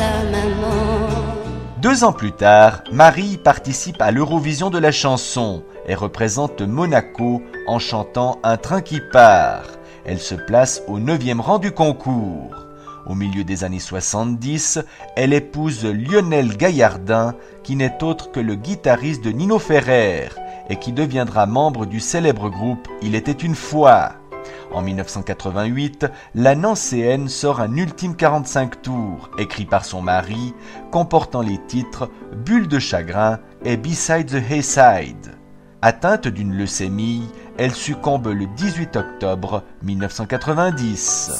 sa maman. 2 ans plus tard, Marie participe à l'Eurovision de la chanson et représente Monaco en chantant Un train qui part. Elle se place au 9e rang du concours. Au milieu des années 70, elle épouse Lionel Gaillardin, qui n'est autre que le guitariste de Nino Ferrer et qui deviendra membre du célèbre groupe Il était une fois. En 1988, la Nancéenne sort un ultime 45 tours, écrit par son mari, comportant les titres Bulle de chagrin et Beside the Hayside. Atteinte d'une leucémie, elle succombe le 18 octobre 1990.